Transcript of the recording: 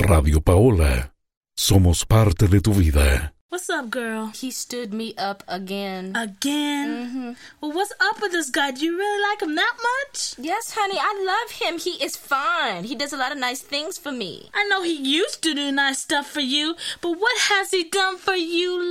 Radio Paola. Somos parte de tu vida. What's up, girl? He stood me up again. Again? Mm-hmm. Well, what's up with this guy? Do you really like him that much? Yes, honey, I love him. He is fine. He does a lot of nice things for me. I know he used to do nice stuff for you, but what has he done for you